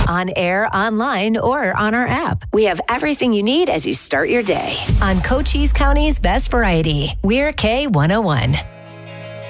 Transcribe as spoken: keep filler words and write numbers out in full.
On air, online, or on our app. We have everything you need as you start your day. On Cochise County's Best Variety, we're K one oh one.